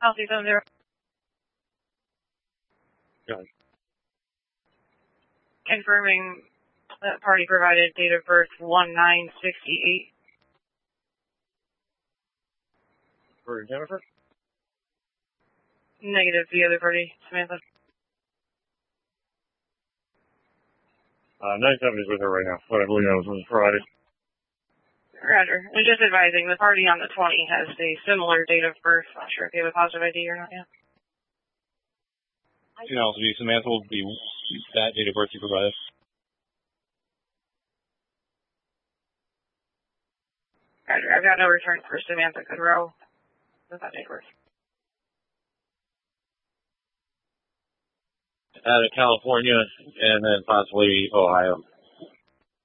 Policy 70. Go ahead. Confirming that party provided date of birth 1968. For Jennifer? Negative, the other party, Samantha. 97 is with her right now. What I believe that was provided. Roger. And just advising, the party on the 20 has a similar date of birth. Not sure if they have a positive ID or not yet. It can also be Samantha will be that date of birth you provided. Roger. I've got no return for Samantha Goodrow with that date of birth. Out of California and then possibly Ohio.